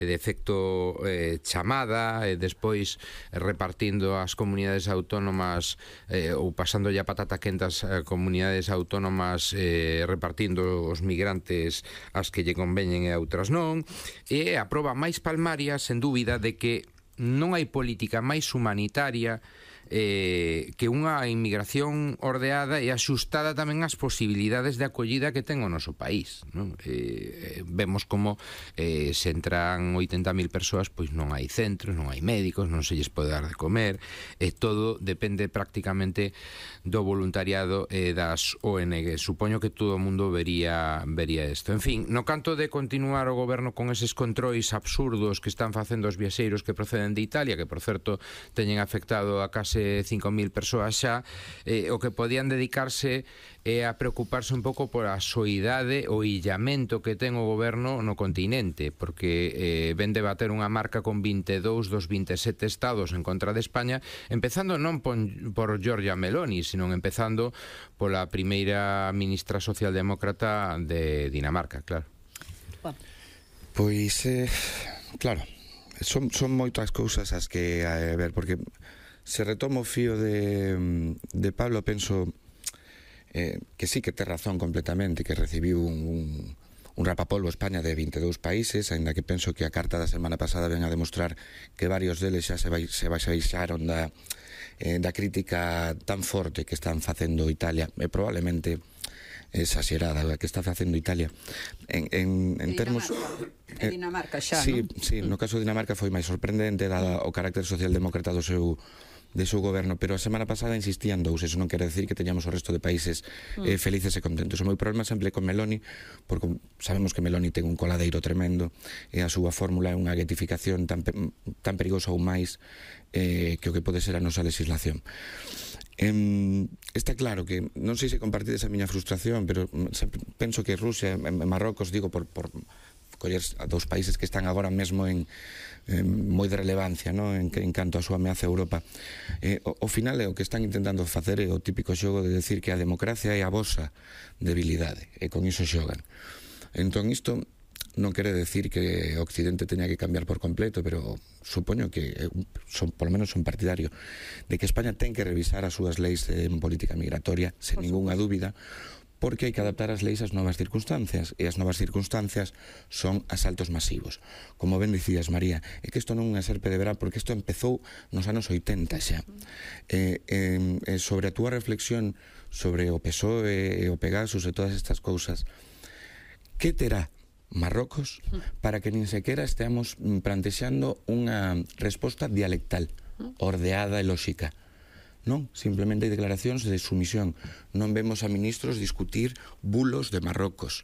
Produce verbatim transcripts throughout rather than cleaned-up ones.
de efecto eh, chamada e despois repartindo as comunidades autónomas eh, ou pasando ya patata quente as eh, comunidades autónomas eh, repartindo os migrantes as que lle conveñen e a outras non, e a proba máis palmaria, sen dúbida, de que non hai política máis humanitaria eh, que unha inmigración ordeada e axustada tamén ás posibilidades de acollida que ten o noso país, non? Eh, vemos como eh, se entran oitenta mil persoas, pois non hai centros, non hai médicos, non se lles pode dar de comer, e todo depende prácticamente do voluntariado e das O N G. Supoño que todo o mundo vería vería isto. En fin, no canto de continuar o goberno con eses controis absurdos que están facendo os viaxeiros que proceden de Italia, que por certo teñen afectado a case cinco mil persoas xa, eh, o que podían dedicarse é a preocuparse un pouco por a soidade o illamento que ten o goberno no continente, porque eh, ven de bater unha marca con vinte e dous dos vinte e sete estados en contra de España, empezando non por, por Giorgia Meloni, sino empezando pola primeira ministra socialdemócrata de Dinamarca, claro. Pois, eh, claro, son, son moitas cousas as que a ver, porque se retomo o fío de, de Pablo, penso eh, que sí que ten razón completamente, que recibiu un, un, un rapapolvo España de vinte e dous países, aínda que penso que a carta da semana pasada ven a demostrar que varios deles xa se, vai, se baixaron da, eh, da crítica tan forte que están facendo Italia, e probablemente exagerada a que está facendo Italia en, en, en termos eh, Dinamarca xa, sí, non? sí, no caso de Dinamarca foi máis sorprendente dada o carácter socialdemócrata do seu de seu goberno, pero a semana pasada insistían dous, eso non quere decir que teñamos o resto de países eh, felices e contentos. O meu problema sempre con Meloni, porque sabemos que Meloni ten un coladeiro tremendo e a súa fórmula é unha guetificación tan, tan perigosa ou máis eh, que o que pode ser a nosa legislación. Eh, está claro que non sei se compartides a miña frustración, pero penso que Rusia e Marrocos, digo por, por coller a dous países que están agora mesmo en, en moi de relevancia, no? en, en canto a súa ameaza a Europa, eh, o, o final é o que están intentando facer é o típico xogo de decir que a democracia é a vosa debilidade, e con iso xogan. Entón isto non quere decir que o Occidente teña que cambiar por completo, pero supoño que son, polo menos son partidario de que España ten que revisar as súas leis en política migratoria, sen ningunha dúbida, porque hai que adaptar as leis ás novas circunstancias, e as novas circunstancias son asaltos masivos. Como ben dicías, María, é que isto non é serpe de verán, porque isto empezou nos anos oitenta xa. Eh, eh, sobre a túa reflexión sobre o P S O E e o Pegasus e todas estas cousas, que terá Marrocos para que nin sequera esteamos plantexando unha resposta dialectal, ordeada e lóxica? Non, simplemente hai declaracións de sumisión. Non vemos a ministros discutir bulos de Marrocos.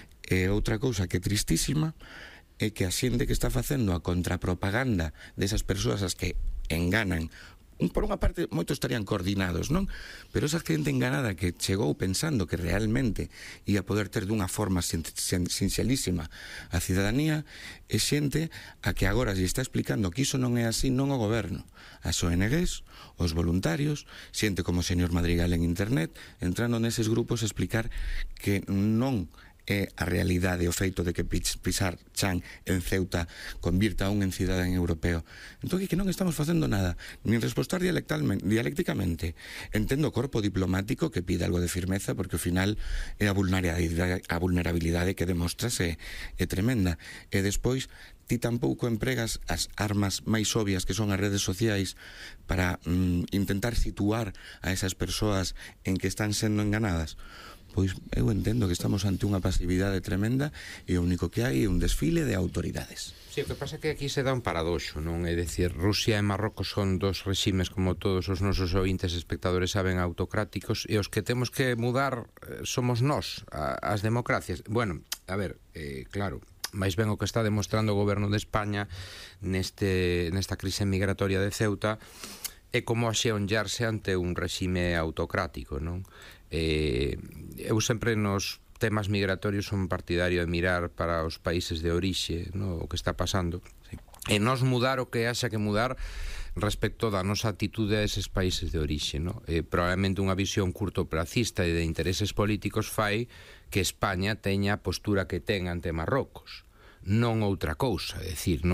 E outra cousa que é tristísima é que a xente que está facendo a contrapropaganda desas persoas as que enganan, por unha parte moitos estarían coordinados, non? Pero esa xente enganada que chegou pensando que realmente ia poder ter dunha forma sin, sin, sinxelísima a cidadanía, é xente a que agora lle está explicando que iso non é así, non o goberno, as O N Gs, os voluntarios, xente como o señor Madrigal en internet, entrando neses grupos a explicar que non é a realidade o feito de que Pisar Chan en Ceuta convirta a un en cidadán europeo. Entón, que non estamos facendo nada, nin respostar dialécticamente. Entendo o corpo diplomático que pide algo de firmeza, porque ao final é a vulnerabilidade, a vulnerabilidade que demostrase é tremenda. E despois, ti tampouco empregas as armas máis obvias que son as redes sociais para mm, intentar situar a esas persoas en que están sendo enganadas. Pois eu entendo que estamos ante unha pasividade tremenda e o único que hai é un desfile de autoridades. Sí, o que pasa é que aquí se dá un paradoxo, non? É dicir, Rusia e Marrocos son dos reximes, como todos os nosos ointes espectadores saben, autocráticos, e os que temos que mudar somos nós, as democracias. Bueno, a ver, eh, claro, máis ben o que está demostrando o goberno de España neste, nesta crise migratoria de Ceuta é como axeonllarse ante un regime autocrático, non? Eh, eu sempre nos temas migratorios son partidario de mirar para os países de orixe, no? O que está pasando, sí. E nos mudar o que haxa que mudar respecto da nosa atitude a eses países de orixe, no? Eh, probablemente unha visión curtoplacista e de intereses políticos fai que España teña a postura que ten ante Marrocos, non outra cousa, é dicir, non